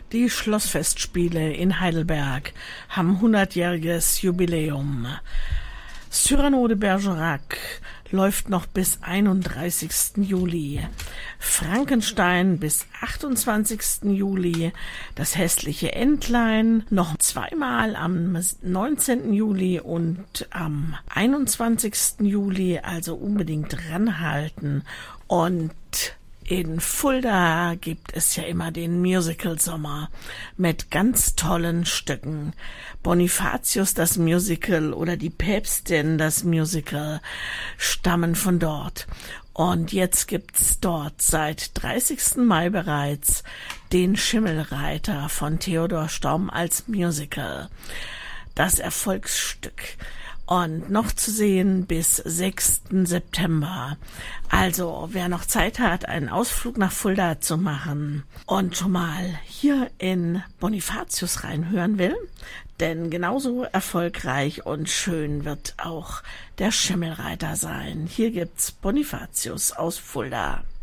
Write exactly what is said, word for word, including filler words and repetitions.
Die Schlossfestspiele in Heidelberg haben hundertjähriges Jubiläum. Cyrano de Bergerac läuft noch bis einunddreißigsten Juli. Frankenstein bis achtundzwanzigsten Juli. Das hässliche Entlein noch zweimal am neunzehnten Juli und am einundzwanzigsten Juli. Also unbedingt ranhalten. Und in Fulda gibt es ja immer den Musical-Sommer mit ganz tollen Stücken. Bonifatius das Musical oder die Päpstin das Musical stammen von dort. Und jetzt gibt's dort seit dreißigsten Mai bereits den Schimmelreiter von Theodor Storm als Musical. Das Erfolgsstück. Und noch zu sehen bis sechsten September. Also, wer noch Zeit hat, einen Ausflug nach Fulda zu machen und schon mal hier in Bonifatius reinhören will, denn genauso erfolgreich und schön wird auch der Schimmelreiter sein. Hier gibt's Bonifatius aus Fulda.